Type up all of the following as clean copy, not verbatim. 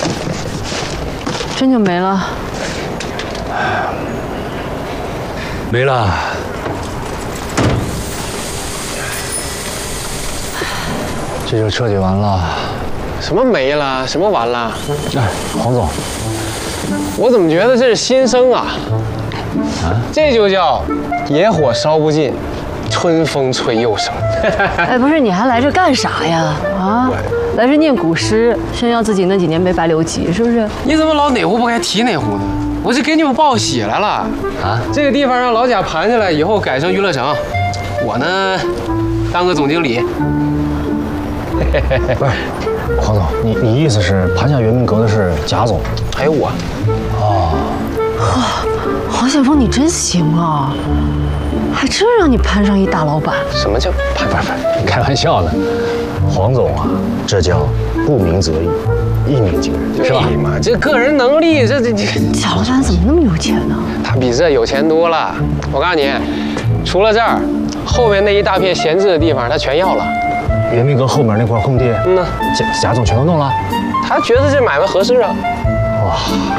真就没了？ 没了。这就彻底完了。 什么没了？什么完了？ 哎，黄总， 我怎么觉得这是新生啊？这就叫野火烧不尽，春风吹又生。 哎，不是，你还来这干啥呀？啊，来这念古诗，炫耀自己那几年没白留级，是不是？ 你怎么老哪壶不开提哪壶呢？我是给你们报喜来了啊！这个地方让老贾盘下来以后改成娱乐城，我呢当个总经理。 不是，黄总，你意思是盘下圆明阁的是贾总， 还有我？ 哦， 哇，黄险峰你真行啊，还真让你攀上一大老板。 什么叫盘？ 不是，你开玩笑呢。黄总啊，这叫不鸣则已，一鸣惊人，是吧？ 嘛，这个人能力，这贾老板怎么那么有钱呢？ 他比这有钱多了。我告诉你，除了这儿，后面那一大片闲置的地方，他全要了。 圆明阁后面那块空地，贾总全都弄了。 他觉得这买卖合适啊。 哇，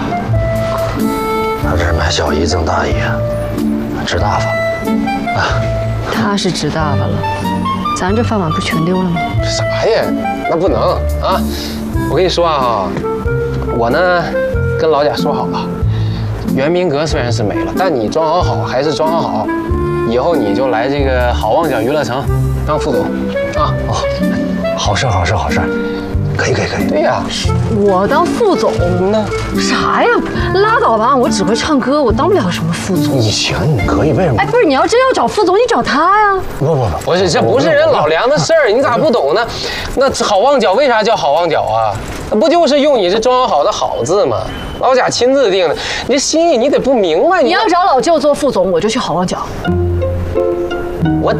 他这是买小姨赠大姨啊，值大发啊！ 他是值大发了，咱这饭碗不全丢了吗？ 啥呀？那不能啊！我跟你说啊，我呢跟老贾说好了，圆明阁虽然是没了，但你装好好还是装好好，以后你就来这个好望角娱乐城当副总啊！ 哦，好事好事好事，可以。 对呀， 我当副总呢？啥呀？拉倒吧，我只会唱歌，我当不了什么副总。 你行，你可以，为什么？ 哎，不是，你要真要找副总，你找他呀。 不是，这不是人老梁的事儿，你咋不懂呢？那好望角为啥叫好望角啊？那不就是用你这装好的好字吗？老贾亲自定的，你这心意你得不明白。 你要找老舅做副总，我就去好望角。 我，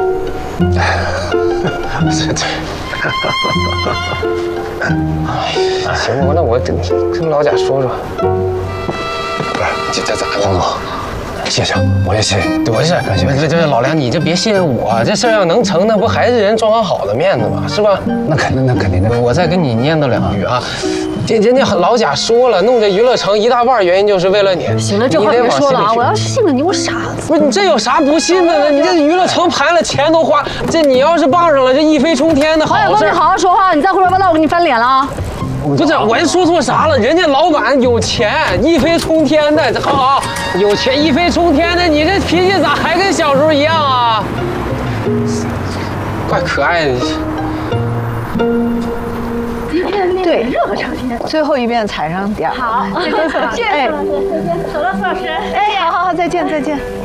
行吧，那我跟老贾说说。不是，这咋的？ 黄总，谢谢，我也谢谢。 不是，这老梁，你这别谢谢我，这事儿要能成，那不还是人装好的面子吗？是吧？ 那肯定。 我再跟你念叨两句啊。人家老贾说了，弄这娱乐城一大半原因就是为了你。 行了，这话别说了啊！我要是信了你，我傻子。 不是你这有啥不信的呢？你这娱乐城盘了，钱都花，这你要是傍上了，这一飞冲天的好事。 黄险峰，你好好说话，你再胡说八道，我给你翻脸了啊！ 不是，我说错啥了？人家老板有钱，一飞冲天的，这好，有钱一飞冲天的，你这脾气咋还跟小时候一样啊？怪可爱的。 对，最后一遍踩上点儿。 好，谢谢，走了，苏老师。 哎，好，再见。